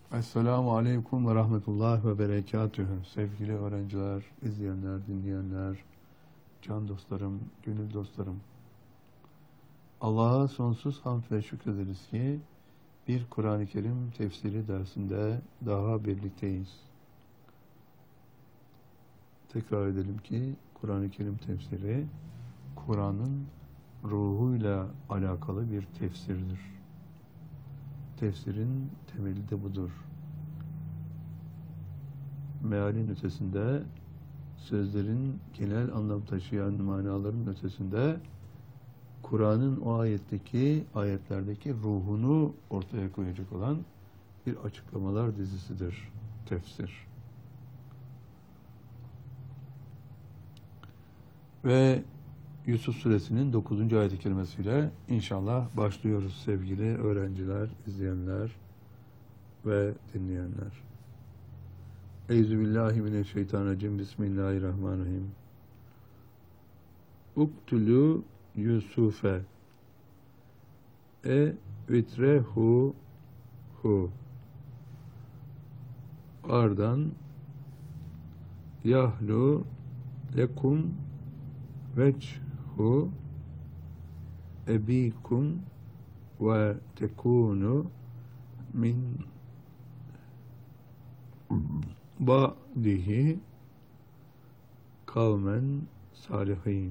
Esselamu Aleyküm ve Rahmetullah ve Berekatühü. Sevgili öğrenciler, izleyenler, dinleyenler, can dostlarım, gönül dostlarım. Allah'a sonsuz hamd ve şükrederiz ki bir Kur'an-ı Kerim tefsiri dersinde daha birlikteyiz. Tekrar edelim ki Kur'an-ı Kerim tefsiri Kur'an'ın ruhuyla alakalı bir tefsirdir. Tefsirin temeli de budur. Mealin ötesinde, sözlerin genel anlam taşıyan manaların ötesinde, Kur'an'ın o ayetlerdeki ruhunu ortaya koyacak olan bir açıklamalar dizisidir tefsir. Ve Yusuf Suresinin 9. ayet-i kerimesiyle inşallah başlıyoruz sevgili öğrenciler, izleyenler ve dinleyenler. Euzubillahimineşşeytanirracim. Bismillahirrahmanirrahim. Uktulu Yusufe vitrehu ardan yahlu lekum vechu ebikum ve tekunu min ba'dihi kavmen salihin.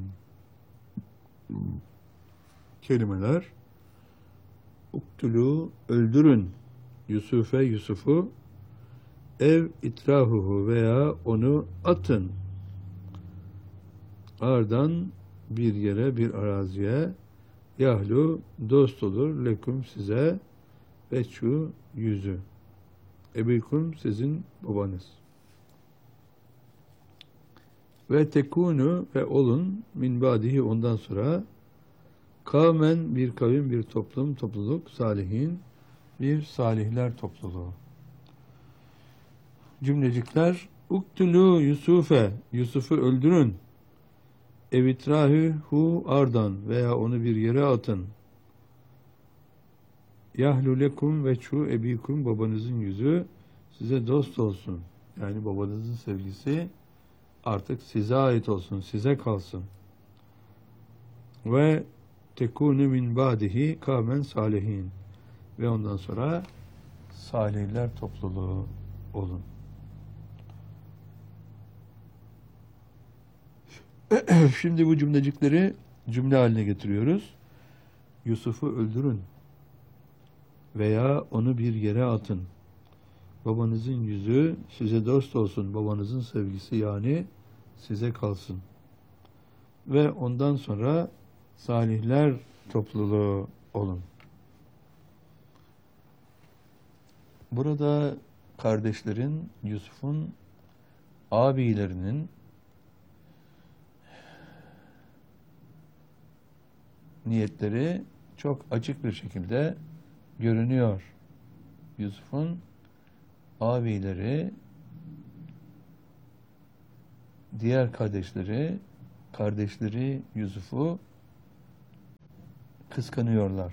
Kelimeler: uktulu, öldürün, Yusuf'u, ev itrahuhu, veya onu atın, ardan, bir yere, bir araziye, yahlu, dost olur, lekum, size, veçhu, yüzü, ebikum, sizin babanız, ve tekunu, ve olun, min badihi, ondan sonra, kavmen, bir kavim, bir toplum, topluluk, salihin, bir salihler topluluğu. Cümlecikler: uktulu Yusufe, Yusuf'u öldürün, evitrahu ardan, veya onu bir yere atın, yahlu lekum veçhu ebikum, babanızın yüzü size dost olsun, yani babanızın sevgisi artık size ait olsun, size kalsın, ve tekunu min ba'dihi kavmen salihin, ve ondan sonra salihler topluluğu olun. Şimdi bu cümlecikleri cümle haline getiriyoruz. Yusuf'u öldürün veya onu bir yere atın. Babanızın yüzü size dost olsun. Babanızın sevgisi yani size kalsın. Ve ondan sonra salihler topluluğu olun. Burada kardeşlerin, Yusuf'un abilerinin niyetleri çok açık bir şekilde görünüyor. Yusuf'un abileri, diğer kardeşleri Yusuf'u kıskanıyorlar.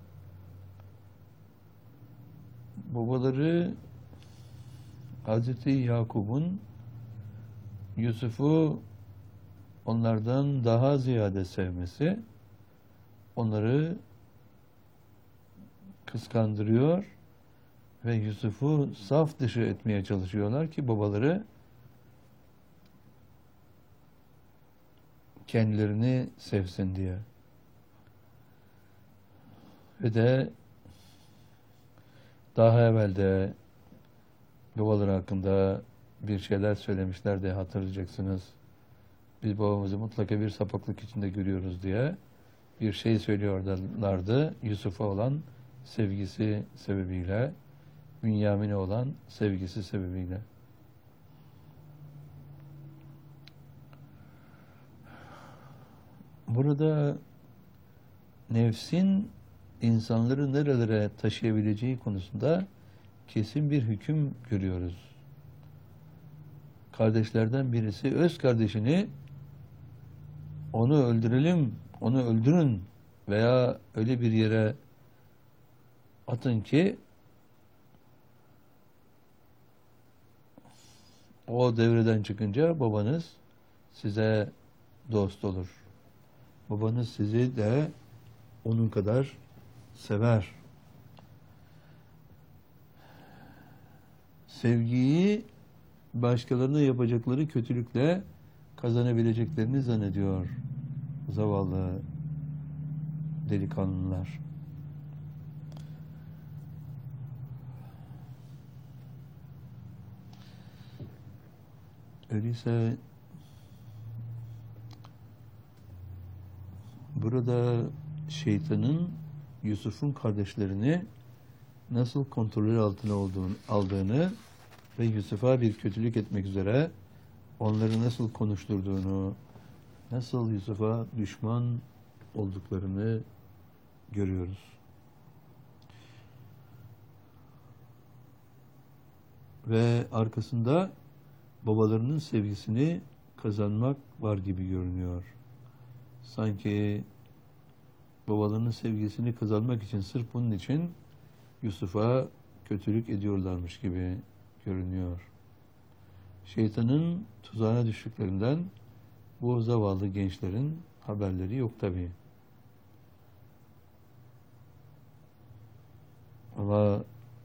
Babaları Hazreti Yakub'un Yusuf'u onlardan daha ziyade sevmesi onları kıskandırıyor ve Yusuf'u saf dışı etmeye çalışıyorlar ki babaları kendilerini sevsin diye. Ve de daha evvel de babaları hakkında bir şeyler söylemişler de hatırlayacaksınız. Biz babamızı mutlaka bir sapıklık içinde görüyoruz diye bir şey söylüyorlardı. Yusuf'a olan sevgisi sebebiyle, Bünyamin'e olan sevgisi sebebiyle. Burada nefsin insanları nerelere taşıyabileceği konusunda kesin bir hüküm görüyoruz. Kardeşlerden birisi öz kardeşini onu öldürelim, onu öldürün veya öyle bir yere atın ki O devreden çıkınca babanız size dost olur. Babanız sizi de onun kadar sever. Sevgiyi başkalarına yapacakları kötülükle kazanabileceklerini zannediyor zavallı delikanlılar. Öyleyse burada şeytanın Yusuf'un kardeşlerini nasıl kontrol altına aldığını ve Yusuf'a bir kötülük etmek üzere onları nasıl konuşturduğunu, nasıl Yusuf'a düşman olduklarını görüyoruz. Ve arkasında babalarının sevgisini kazanmak var gibi görünüyor. Sanki babalarının sevgisini kazanmak için, sırf bunun için Yusuf'a kötülük ediyorlarmış gibi görünüyor. Şeytanın tuzağına düştüklerinden bu zavallı gençlerin haberleri yok tabii. Ama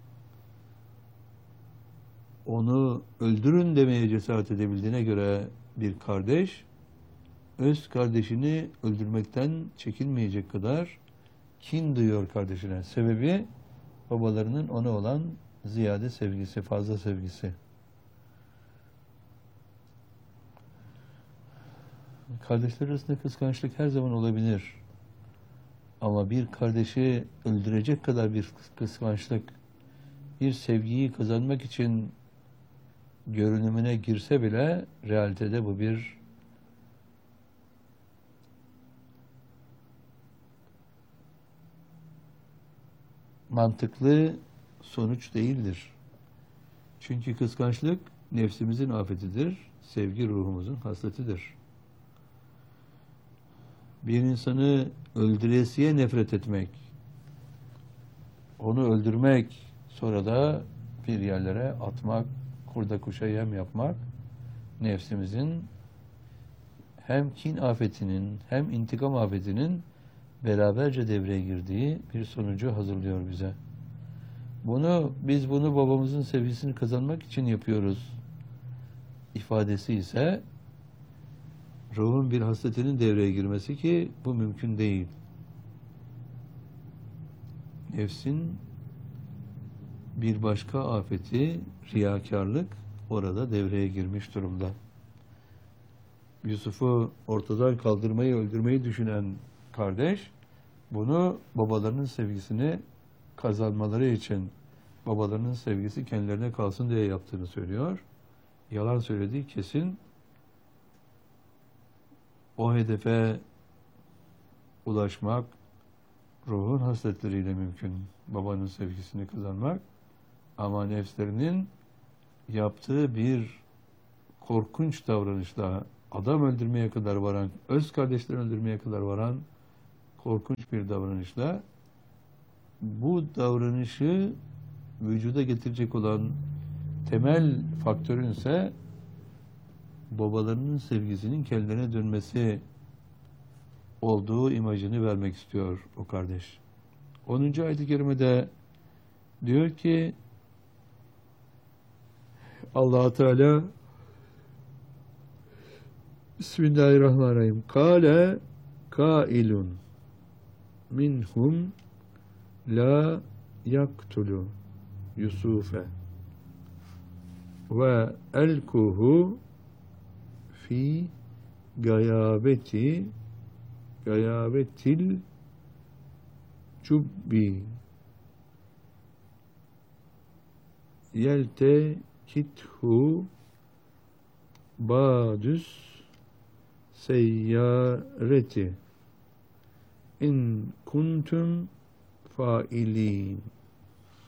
onu öldürün demeye cesaret edebildiğine göre bir kardeş, öz kardeşini öldürmekten çekinmeyecek kadar kin duyuyor kardeşine. Sebebi babalarının ona olan ziyade sevgisi, fazla sevgisi. Kardeşler arasında kıskançlık her zaman olabilir. Ama bir kardeşi öldürecek kadar bir kıskançlık, bir sevgiyi kazanmak için görünümüne girse bile realitede bu bir mantıklı sonuç değildir. Çünkü kıskançlık nefsimizin afetidir, sevgi ruhumuzun hasletidir. Bir insanı öldüresiye nefret etmek, onu öldürmek, sonra da bir yerlere atmak, kurda kuşa yem yapmak, nefsimizin hem kin afetinin hem intikam afetinin beraberce devreye girdiği bir sonucu hazırlıyor bize. Biz bunu babamızın sevgisini kazanmak için yapıyoruz ifadesi ise ruhun bir hasletinin devreye girmesi ki bu mümkün değil. Nefsin bir başka afeti, riyakarlık orada devreye girmiş durumda. Yusuf'u ortadan kaldırmayı, öldürmeyi düşünen kardeş, bunu babalarının sevgisini kazanmaları için, babalarının sevgisi kendilerine kalsın diye yaptığını söylüyor. Yalan söylediği kesin. O hedefe ulaşmak ruhun hasletleriyle mümkün. Babanın sevgisini kazanmak. Ama nefslerinin yaptığı bir korkunç davranışla, adam öldürmeye kadar varan, öz kardeşlerini öldürmeye kadar varan korkunç bir davranışla bu davranışı vücuda getirecek olan temel faktörün ise babalarının sevgisinin kendilerine dönmesi olduğu imajını vermek istiyor o kardeş. 10. ayet-i kerimede diyor ki Allah Teala Bismillahirrahmanirrahim. Kâle kâilun minhum la yaktulu Yusufe ve elkuhu fi gayabetil cubbi yelte kithu badüs seyyareti in kuntum failin.